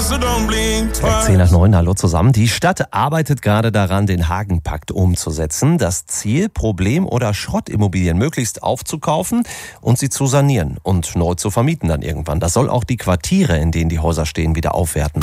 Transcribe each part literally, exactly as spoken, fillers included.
zehn nach neun, hallo zusammen. Die Stadt arbeitet gerade daran, den Hagenpakt umzusetzen. Das Ziel, Problem- oder Schrottimmobilien möglichst aufzukaufen und sie zu sanieren und neu zu vermieten dann irgendwann. Das soll auch die Quartiere, in denen die Häuser stehen, wieder aufwerten.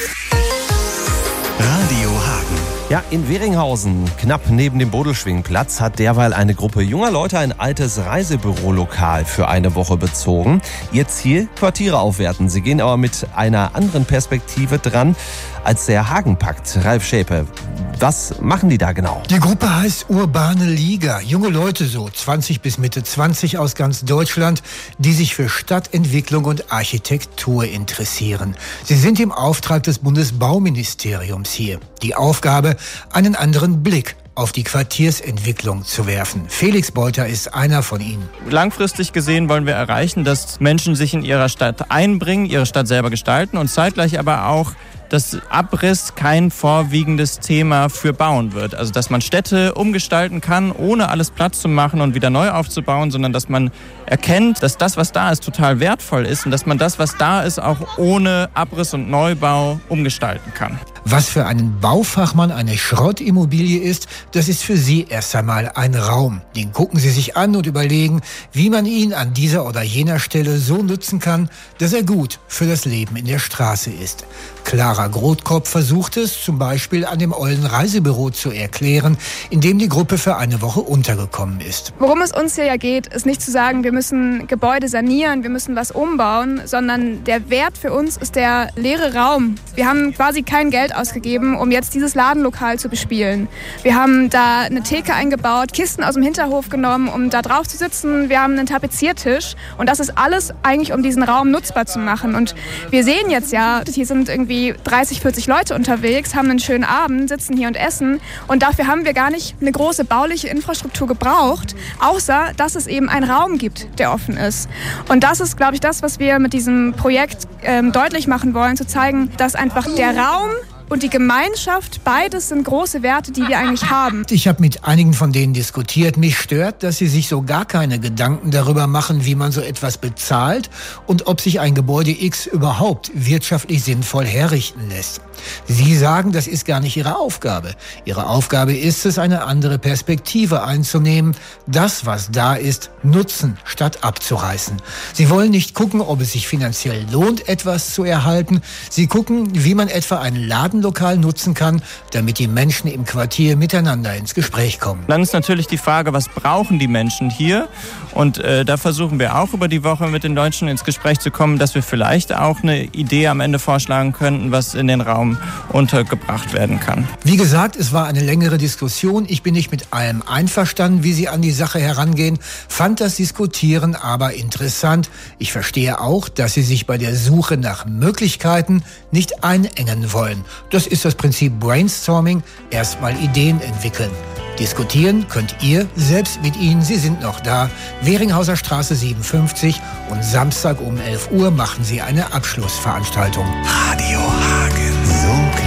Radio Hagen. Ja, in Weringhausen, knapp neben dem Bodelschwingplatz, hat derweil eine Gruppe junger Leute ein altes Reisebürolokal für eine Woche bezogen. Ihr Ziel, Quartiere aufwerten. Sie gehen aber mit einer anderen Perspektive dran als der Hagenpakt. Ralf Schäpe, was machen die da genau? Die Gruppe heißt Urbane Liga. Junge Leute so, zwanzig bis Mitte zwanzig aus ganz Deutschland, die sich für Stadtentwicklung und Architektur interessieren. Sie sind im Auftrag des Bundesbauministeriums hier. Die Aufgabe, einen anderen Blick auf die Quartiersentwicklung zu werfen. Felix Beuter ist einer von ihnen. Langfristig gesehen wollen wir erreichen, dass Menschen sich in ihrer Stadt einbringen, ihre Stadt selber gestalten und zeitgleich aber auch, dass Abriss kein vorwiegendes Thema für Bauen wird. Also dass man Städte umgestalten kann, ohne alles Platz zu machen und wieder neu aufzubauen, sondern dass man erkennt, dass das, was da ist, total wertvoll ist und dass man das, was da ist, auch ohne Abriss und Neubau umgestalten kann. Was für einen Baufachmann eine Schrottimmobilie ist, das ist für Sie erst einmal ein Raum. Den gucken Sie sich an und überlegen, wie man ihn an dieser oder jener Stelle so nutzen kann, dass er gut für das Leben in der Straße ist. Clara Grothkopf versucht es zum Beispiel an dem ollen Reisebüro zu erklären, in dem die Gruppe für eine Woche untergekommen ist. Worum es uns hier ja geht, ist nicht zu sagen, wir müssen Gebäude sanieren, wir müssen was umbauen, sondern der Wert für uns ist der leere Raum. Wir haben quasi kein Geld ausgegeben, um jetzt dieses Ladenlokal zu bespielen. Wir haben da eine Theke eingebaut, Kisten aus dem Hinterhof genommen, um da drauf zu sitzen. Wir haben einen Tapeziertisch und das ist alles eigentlich, um diesen Raum nutzbar zu machen. Und wir sehen jetzt ja, hier sind irgendwie dreißig, vierzig Leute unterwegs, haben einen schönen Abend, sitzen hier und essen und dafür haben wir gar nicht eine große bauliche Infrastruktur gebraucht, außer dass es eben einen Raum gibt, der offen ist. Und das ist, glaube ich, das, was wir mit diesem Projekt ähm, deutlich machen wollen, zu zeigen, dass einfach der Raum und die Gemeinschaft, beides sind große Werte, die wir eigentlich haben. Ich habe mit einigen von denen diskutiert. Mich stört, dass sie sich so gar keine Gedanken darüber machen, wie man so etwas bezahlt und ob sich ein Gebäude X überhaupt wirtschaftlich sinnvoll herrichten lässt. Sie sagen, das ist gar nicht ihre Aufgabe. Ihre Aufgabe ist es, eine andere Perspektive einzunehmen, das, was da ist, nutzen, statt abzureißen. Sie wollen nicht gucken, ob es sich finanziell lohnt, etwas zu erhalten. Sie gucken, wie man etwa einen Ladenlokal nutzen kann, damit die Menschen im Quartier miteinander ins Gespräch kommen. Dann ist natürlich die Frage, was brauchen die Menschen hier? Und äh, da versuchen wir auch über die Woche mit den Deutschen ins Gespräch zu kommen, dass wir vielleicht auch eine Idee am Ende vorschlagen könnten, was in den Raum untergebracht werden kann. Wie gesagt, es war eine längere Diskussion. Ich bin nicht mit allem einverstanden, wie Sie an die Sache herangehen, fand das Diskutieren aber interessant. Ich verstehe auch, dass Sie sich bei der Suche nach Möglichkeiten nicht einengen wollen. Das ist das Prinzip Brainstorming, erstmal Ideen entwickeln. Diskutieren könnt ihr selbst mit ihnen, sie sind noch da. Weringhauser Straße siebenundfünfzig und Samstag um elf Uhr machen sie eine Abschlussveranstaltung. Radio Hagen, so